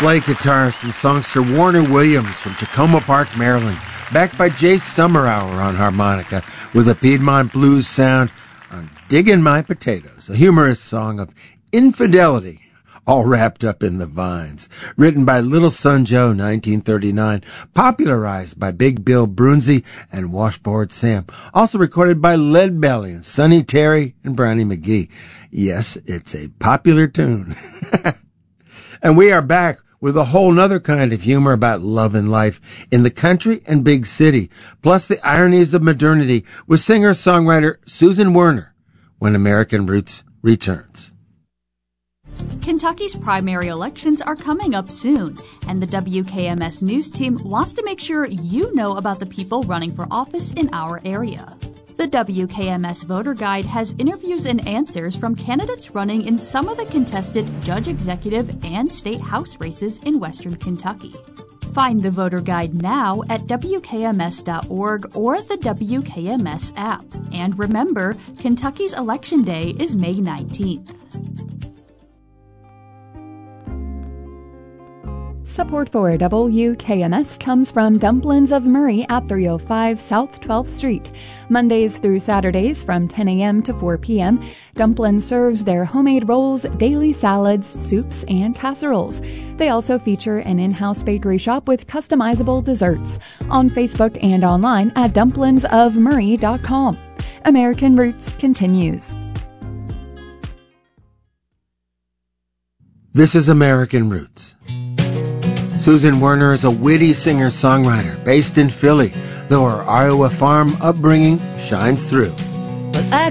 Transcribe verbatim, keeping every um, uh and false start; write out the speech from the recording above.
Slade guitarist and songster Warner Williams from Tacoma Park, Maryland, backed by Jay Summerhour on harmonica with a Piedmont blues sound on Diggin' My Potatoes, a humorous song of infidelity, all wrapped up in the vines. Written by Little Son Joe, nineteen thirty-nine, popularized by Big Bill Brunzi and Washboard Sam. Also recorded by Lead Belly and Sonny Terry and Brownie McGee. Yes, it's a popular tune. And we are back with a whole nother kind of humor about love and life in the country and big city, plus the ironies of modernity with singer-songwriter Susan Werner when American Roots returns. Kentucky's primary elections are coming up soon, and the W K M S News team wants to make sure you know about the people running for office in our area. The W K M S Voter Guide has interviews and answers from candidates running in some of the contested judge executive and state house races in western Kentucky. Find the Voter Guide now at W K M S dot org or the W K M S app. And remember, Kentucky's Election Day is May nineteenth. Support for W K M S comes from Dumplins of Murray at three oh five South twelfth Street. Mondays through Saturdays from ten a.m. to four p.m., Dumplin serves their homemade rolls, daily salads, soups, and casseroles. They also feature an in-house bakery shop with customizable desserts. On Facebook and online at dumplins of murray dot com. American Roots continues. This is American Roots. Susan Werner is a witty singer-songwriter based in Philly, though her Iowa farm upbringing shines through.